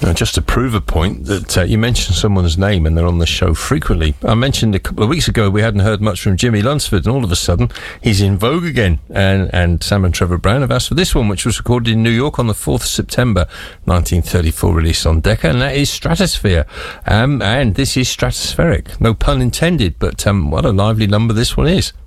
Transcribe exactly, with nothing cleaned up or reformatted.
Uh, just to prove a point that uh, you mentioned someone's name and they're on the show frequently. I mentioned a couple of weeks ago we hadn't heard much from Jimmy Lunsford, and all of a sudden he's in vogue again. And, and Sam and Trevor Brown have asked for this one, which was recorded in New York on the fourth of September nineteen thirty-four, released on Decca, and that is Stratosphere. Um, and this is stratospheric. No pun intended, but um, what a lively number this one is.